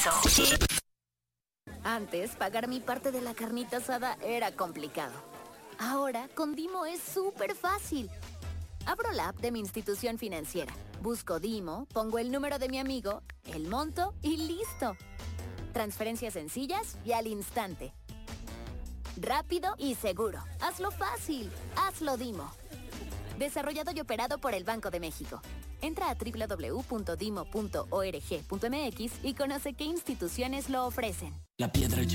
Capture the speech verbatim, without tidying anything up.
Universo. Antes, pagar mi parte de la carnita asada era complicado. Ahora, con Dimo es súper fácil. Abro la app de mi institución financiera, busco Dimo, pongo el número de mi amigo, el monto y listo. Transferencias sencillas y al instante. Rápido y seguro. Hazlo fácil. Hazlo Dimo. Desarrollado y operado por el Banco de México. Entra a doble u doble u doble u punto dimo punto org punto m x y conoce qué instituciones lo ofrecen. La piedra